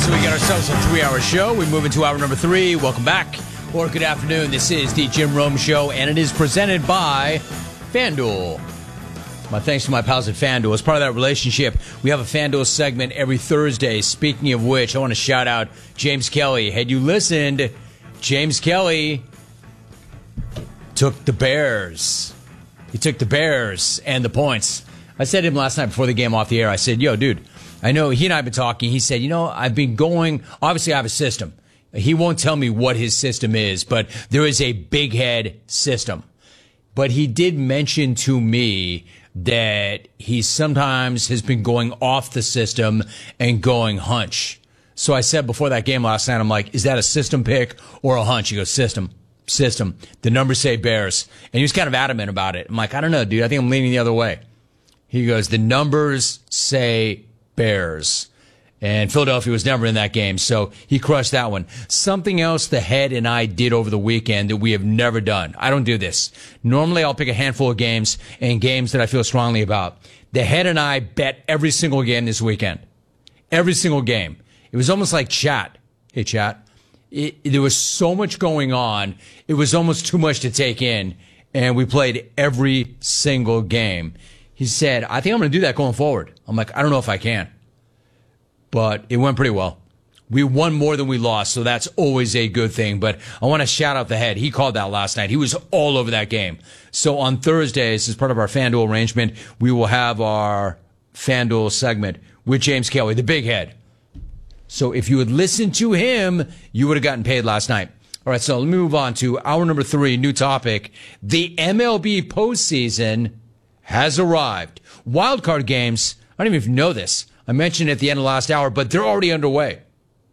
So we got ourselves a 3-hour show. We move into hour number 3. Welcome back, or good afternoon. This is the Jim Rome Show, and it is presented by FanDuel. My thanks to my pals at FanDuel. As part of that relationship, we have a FanDuel segment every Thursday. Speaking of which, I want to shout out James Kelly. Had you listened, James Kelly took the Bears. He took the Bears and the points. I said to him last night before the game off the air, I said, yo, dude, I know he and I have been talking. He said, I've been going, obviously I have a system. He won't tell me what his system is, but there is a big head system. But he did mention to me that he sometimes has been going off the system and going hunch. So I said before that game last night, I'm like, is that a system pick or a hunch? He goes, system. The numbers say Bears. And he was kind of adamant about it. I'm like, I don't know, dude. I think I'm leaning the other way. He goes, the numbers say Bears. And Philadelphia was never in that game, so he crushed that one. Something else the head and I did over the weekend that we have never done. I don't do this. Normally, I'll pick a handful of games and games that I feel strongly about. The head and I bet every single game this weekend. Every single game. It was almost like chat. Hey, chat. There was so much going on. It was almost too much to take in, and we played every single game. He said, I think I'm going to do that going forward. I'm like, I don't know if I can. But it went pretty well. We won more than we lost, so that's always a good thing. But I want to shout out the head. He called that last night. He was all over that game. So on Thursdays, as part of our FanDuel arrangement, we will have our FanDuel segment with James Kelly, the big head. So if you had listened to him, you would have gotten paid last night. All right, so let me move on to hour number 3, new topic. The MLB postseason has arrived. Wildcard games, I don't even know if you know this. I mentioned it at the end of last hour, but they're already underway.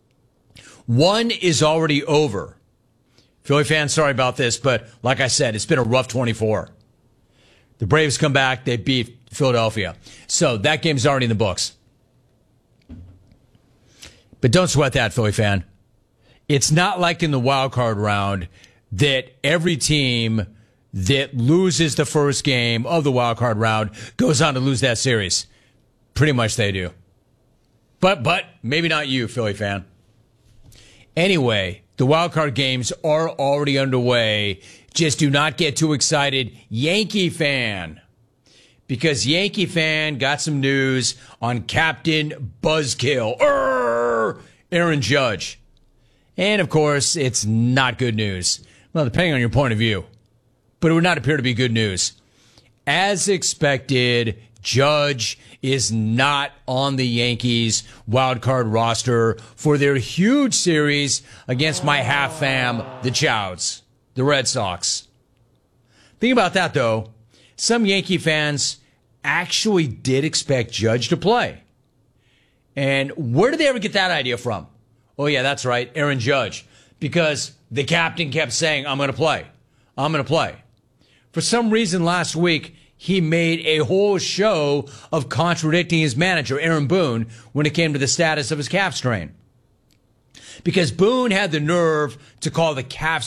One is already over. Philly fans, sorry about this, but like I said, it's been a rough 24. The Braves come back, they beat Philadelphia. So that game's already in the books. But don't sweat that, Philly fan. It's not like in the wild card round that every team that loses the first game of the wild card round goes on to lose that series. Pretty much they do. But maybe not you, Philly fan. Anyway, the wild card games are already underway. Just do not get too excited, Yankee fan. Because Yankee fan got some news on Captain Buzzkill, Aaron Judge. And, of course, it's not good news. Well, depending on your point of view. But it would not appear to be good news. As expected, Judge is not on the Yankees wild card roster for their huge series against my half fam, the Chouds, the Red Sox. Think about that, though. Some Yankee fans actually did expect Judge to play. And where did they ever get that idea from? Oh, yeah, that's right, Aaron Judge. Because the captain kept saying, I'm going to play. I'm going to play. For some reason last week, he made a whole show of contradicting his manager, Aaron Boone, when it came to the status of his calf strain. Because Boone had the nerve to call the calf